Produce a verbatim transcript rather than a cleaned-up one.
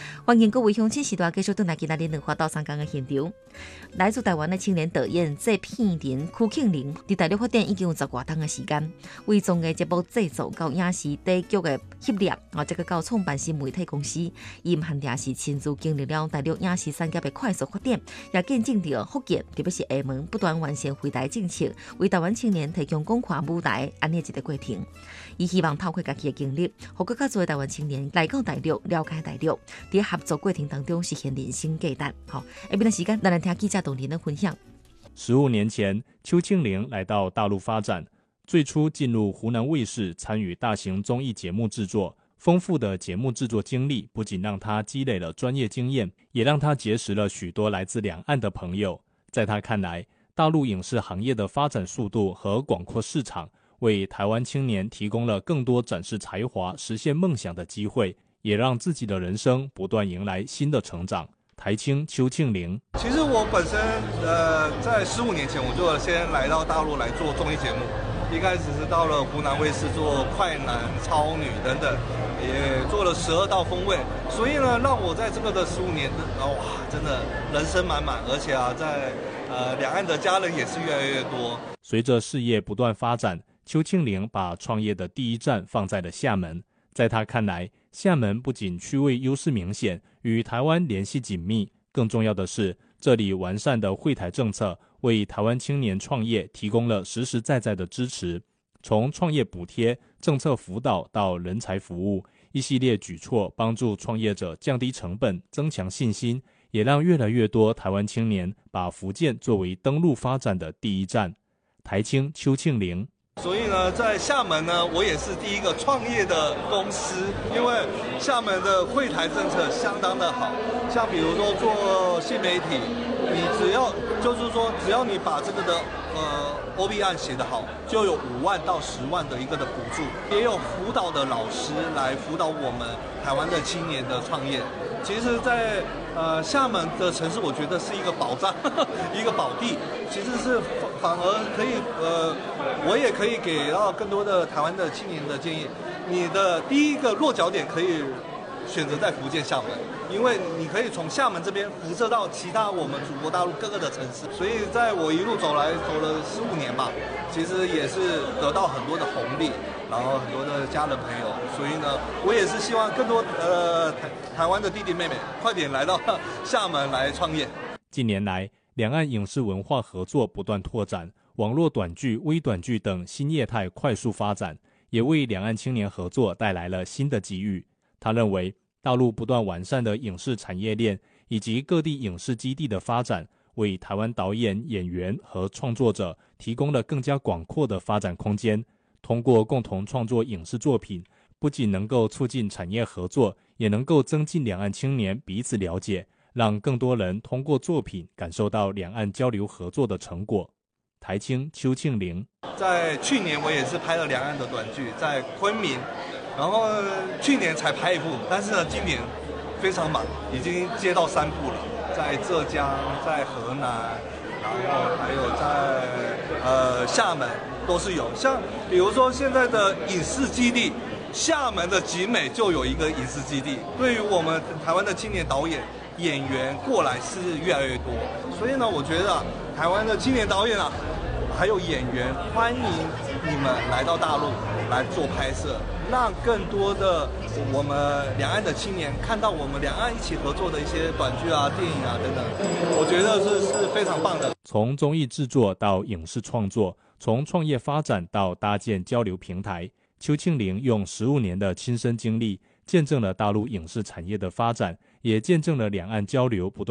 欢迎各位乡亲时代继续回来今仔日两花到三江的现场。来自台湾的青年导演谢片人邱庆龄，伫大陆发展已经有十外档的时间，为综艺节目制作到影视底局的翕摄，啊，这个到创办新媒体公司，伊唔限定是亲自经历了大陆影视产业的快速发展，也见证着福建特别是厦门不断完善回台政策，为台湾青年提供广阔舞台安尼一个过程。伊希望透过家己的经历，互更加多的台湾青年来到大陆，了解大陆，伫合作过程当中实现人生价值。好，下边的时间，咱来听记者董林的分享。 十五年前，邱庆龄来到大陆发展，最初进入湖南卫视参与大型综艺节目制作。丰富的节目制作经历不仅让他积累了专业经验，也让他结识了许多来自两岸的朋友。在他看来，大陆影视行业的发展速度和广阔市场，为台湾青年提供了更多展示才华、实现梦想的机会，也让自己的人生不断迎来新的成长。台青邱庆龄， 其实我本身呃，在十五年前我就先来到大陆来做综艺节目，一开始是到了湖南卫视做快男、超女等等，也做了十二道风味，所以呢，让我在这个的十五年，哇，真的人生满满，而且啊，在呃两岸的家人也是越来越多。 随着事业不断发展，邱庆龄把创业的第一站放在了厦门。在他看来，厦门不仅区位优势明显，与台湾联系紧密，更重要的是，这里完善的惠台政策为台湾青年创业提供了实实在在的支持。从创业补贴、政策辅导到人才服务，一系列举措帮助创业者降低成本、增强信心，也让越来越多台湾青年把福建作为登陆发展的第一站。台青邱庆龄， 所以呢，在厦门呢，我也是第一个创业的公司，因为厦门的惠台政策相当的好，像比如说做新媒体，你只要就是说，只要你把这个的呃 O B 案写得好，就有五万到十万的一个的补助，也有辅导的老师来辅导我们台湾的青年的创业。其实在，呃厦门的城市，我觉得是一个保障，一个宝地，其实是反而可以呃，我也可以给到更多的台湾的青年的建议。你的第一个落脚点可以选择在福建厦门，因为你可以从厦门这边辐射到其他我们祖国大陆各个的城市。所以在我一路走来走了十五年吧，其实也是得到很多的红利，然后很多的家人朋友。所以呢，我也是希望更多呃台台湾的弟弟妹妹快点来到厦门来创业。 近年来，两岸影视文化合作不断拓展，网络短剧、微短剧等新业态快速发展，也为两岸青年合作带来了新的机遇。他认为，大陆不断完善的影视产业链以及各地影视基地的发展，为台湾导演、演员和创作者提供了更加广阔的发展空间。通过共同创作影视作品，不仅能够促进产业合作，也能够增进两岸青年彼此了解，让更多人通过作品感受到两岸交流合作的成果。台青邱庆龄， 在去年我也是拍了两岸的短剧，在昆明，然后去年才拍一部，但是呢，今年非常忙，已经接到三部了，在浙江，在河南，然后还有在呃厦门都是有。像比如说现在的影视基地，厦门的集美就有一个影视基地，对于我们台湾的青年导演、演员过来是越来越多。所以呢，我觉得啊，台湾的青年导演啊，还有演员，欢迎你们来到大陆来做拍摄，让更多的我们两岸的青年看到我们两岸一起合作的一些短剧啊、电影啊等等，我觉得是是非常棒的。 从综艺制作到影视创作，从创业发展到搭建交流平台，邱庆龄用十五年的亲身经历，见证了大陆影视产业的发展，也见证了两岸交流不断